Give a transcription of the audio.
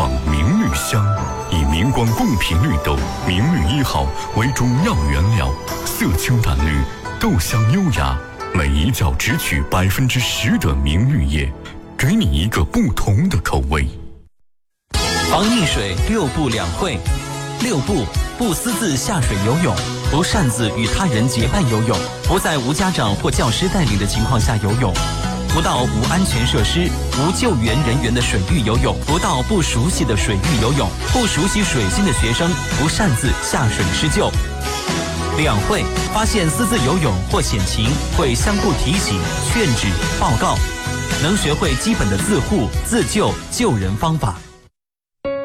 创明绿香，以明光贡品绿豆明绿1号为中药原料，色清淡绿，豆香优雅，每一角只取10%的明绿叶，给你一个不同的口味。 防溺水6步2会：6步，不私自下水游泳，不擅自与他人结伴游泳，不在无家长或教师带领的情况下游泳，不到无安全设施、无救援人员的水域游泳，不到不熟悉的水域游泳，不熟悉水性的学生不擅自下水施救。2会，发现私自游泳或险情，会相互提醒、劝止、报告，能学会基本的自护、自救、救人方法。